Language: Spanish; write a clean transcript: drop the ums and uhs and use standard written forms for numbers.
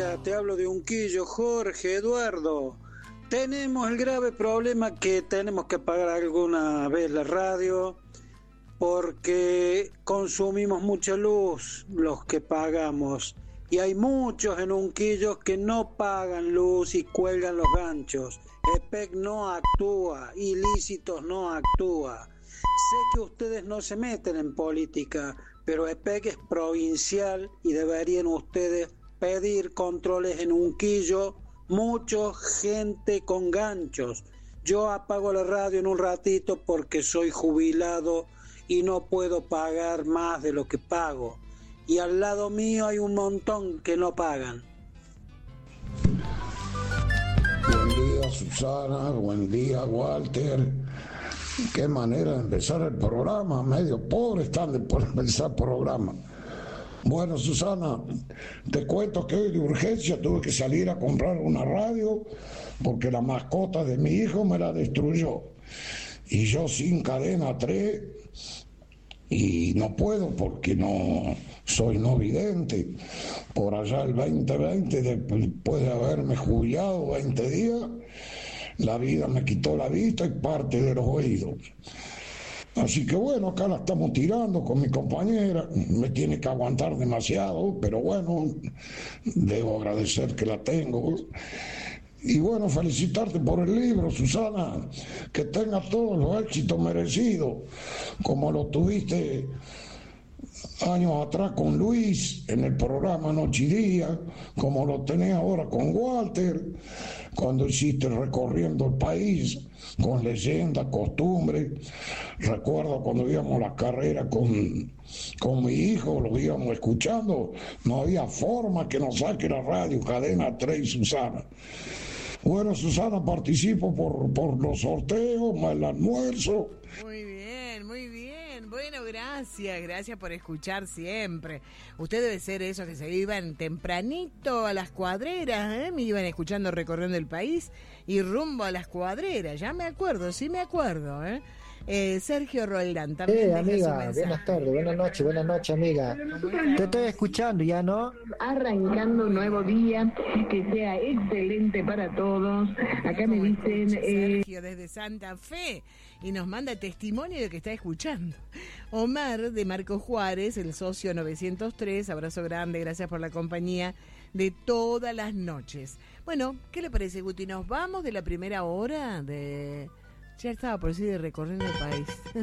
día, te hablo de Unquillo, Jorge, Eduardo. Tenemos el grave problema que tenemos que pagar alguna vez la radio porque consumimos mucha luz los que pagamos. Y hay muchos en Unquillo que no pagan luz y cuelgan los ganchos. EPEC no actúa, Ilícitos no actúa. Sé que ustedes no se meten en política, pero EPEC es provincial y deberían ustedes pedir controles en Unquillo. Mucha gente con ganchos. Yo apago la radio en un ratito porque soy jubilado y no puedo pagar más de lo que pago. Y al lado mío hay un montón que no pagan. Buen día, Susana. Buen día, Walter. Qué manera de empezar el programa. Medio pobre están por empezar el programa. Bueno, Susana, te cuento que hoy de urgencia tuve que salir a comprar una radio porque la mascota de mi hijo me la destruyó. Y yo sin cadena 3 y no puedo porque no soy no vidente. Por allá el 2020, después de haberme jubilado 20 días, la vida me quitó la vista y parte de los oídos. Así que bueno, acá la estamos tirando con mi compañera, me tiene que aguantar demasiado, pero bueno, debo agradecer que la tengo. Y bueno, felicitarte por el libro, Susana, que tengas todos los éxitos merecidos, como lo tuviste años atrás con Luis en el programa Noche y Día, como lo tenés ahora con Walter, cuando hiciste recorriendo el país con leyendas, costumbres. Recuerdo cuando íbamos a la carrera con mi hijo, lo íbamos escuchando, no había forma que nos saque la radio, cadena 3 y Susana. Bueno, Susana, participo por los sorteos, más el almuerzo. Muy bien, muy bien. Bueno, gracias por escuchar siempre. Usted debe ser esos que se iban tempranito a las cuadreras, ¿eh? Me iban escuchando recorriendo el país y rumbo a las cuadreras. Ya me acuerdo, sí me acuerdo, ¿eh? Sergio Roldán también. Amiga, buenas noches, amiga. Te estoy escuchando ya, ¿no? Arrancando un nuevo día, que sea excelente para todos. Acá me dicen... Sergio desde Santa Fe, y nos manda testimonio de que está escuchando. Omar de Marcos Juárez, el socio 903, abrazo grande, gracias por la compañía de todas las noches. Bueno, ¿qué le parece, Guti? Nos vamos de la primera hora de... Ya estaba por decir de recorrer el país.